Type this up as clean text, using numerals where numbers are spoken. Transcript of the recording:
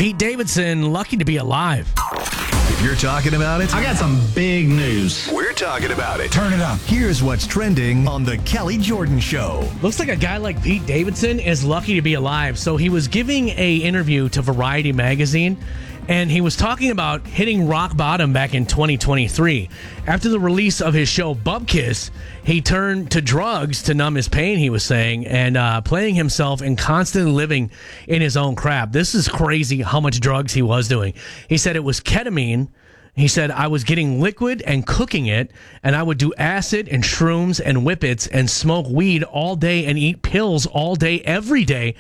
Pete Davidson, lucky to be alive. If you're talking about it, I got some big news. we're talking about it. Turn it up. Here's what's trending on The Kelly Jordan Show. Looks like a guy like Pete Davidson is lucky to be alive. So he was giving a interview to Variety magazine, and he was talking about hitting rock bottom back in 2023. After the release of his show Bupkis, he turned to drugs to numb his pain, he was saying, and playing himself and constantly living in his own crap. This is crazy how much drugs he was doing. He said it was ketamine. He said, I was getting liquid and cooking it, and I would do acid and shrooms and whippets and smoke weed all day and eat pills all day, every day